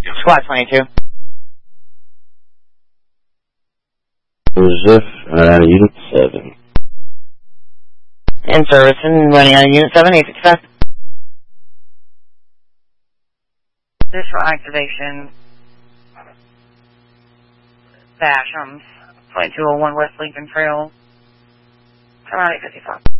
Squad 22. Joseph, Unit 7. In service and running out of Unit 7, 865. Visual activation. Bashams. 2201 West Lincoln Trail. Come out 855.